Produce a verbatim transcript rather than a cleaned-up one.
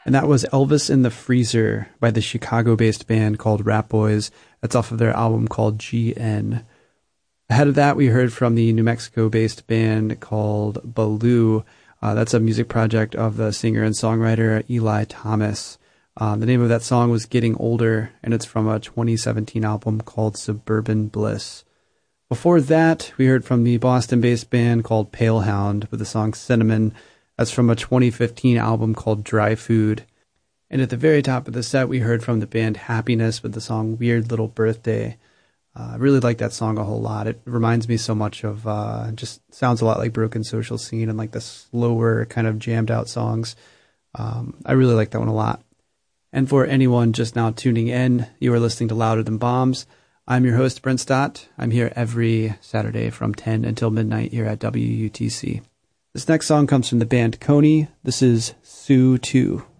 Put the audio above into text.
And that was Elvis in the Freezer by the Chicago-based band called Rat Boys. That's off of their album called G N. Ahead of that, we heard from the New Mexico-based band called Baloo. Uh, that's a music project of the singer and songwriter Eli Thomas. Um, the name of that song was Getting Older, and it's from a twenty seventeen album called Suburban Bliss. Before that, we heard from the Boston-based band called Palehound with the song Cinnamon. That's from a twenty fifteen album called Dry Food. And at the very top of the set, we heard from the band Happiness with the song Weird Little Birthday. Uh, I really like that song a whole lot. It reminds me so much of, uh, just sounds a lot like Broken Social Scene and like the slower kind of jammed out songs. Um, I really like that one a lot. And for anyone just now tuning in, you are listening to Louder Than Bombs. I'm your host, Brent Stott. I'm here every Saturday from ten until midnight here at W U T C. This next song comes from the band Coney. This is Sue two.